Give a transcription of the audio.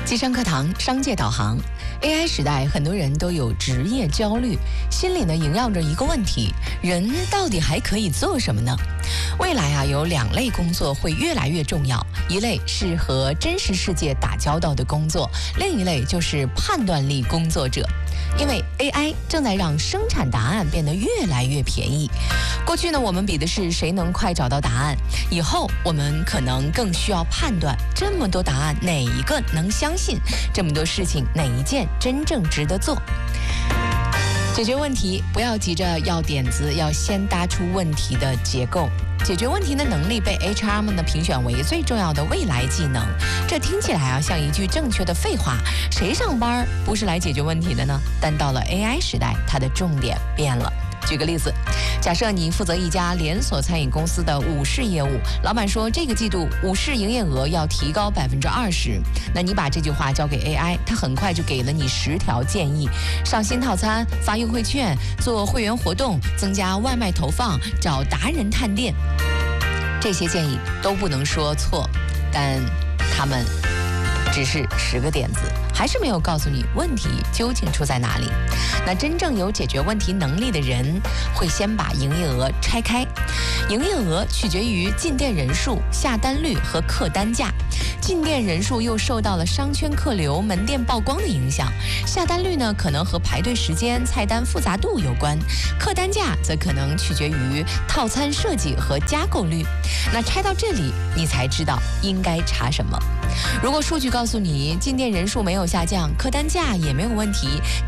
机商课堂商界导航。 AI 时代，很多人都有职业焦虑，心里呢萦绕着一个问题：人到底还可以做什么呢？未来有2类工作会越来越重要，一类是和真实世界打交道的工作，另一类就是判断力工作者。因为 AI 正在让生产答案变得越来越便宜。过去呢，我们比的是谁能快找到答案，以后我们可能更需要判断这么多答案哪一个能相信，这么多事情哪一件真正值得做。解决问题不要急着要点子，要先搭出问题的结构。解决问题的能力被 HR 们呢评选为最重要的未来技能。这听起来像一句正确的废话，谁上班不是来解决问题的呢？但到了 AI 时代，它的重点变了。举个例子，假设你负责一家连锁餐饮公司的午市业务，老板说这个季度午市营业额要提高20%，那你把这句话交给 AI， 它很快就给了你10条建议：上新套餐、发优惠券、做会员活动、增加外卖投放、找达人探店。这些建议都不能说错，但他们只是10个点子，还是没有告诉你问题究竟出在哪里。那真正有解决问题能力的人，会先把营业额拆开。营业额取决于进店人数、下单率和客单价。进店人数又受到了商圈客流、门店曝光的影响。下单率呢，可能和排队时间、菜单复杂度有关。客单价则可能取决于套餐设计和加购率。那拆到这里，你才知道应该查什么。如果数据告诉你进店人数没有下降，客单价也没有问题，